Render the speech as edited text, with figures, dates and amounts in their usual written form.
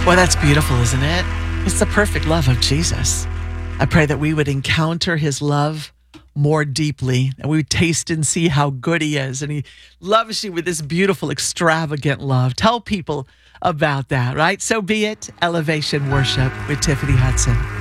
Well, that's beautiful, isn't it? It's the perfect love of Jesus. I pray that we would encounter his love more deeply, and we would taste and see how good he is. And he loves you with this beautiful, extravagant love. Tell people about that, right? So be it. Elevation Worship with Tiffany Hudson.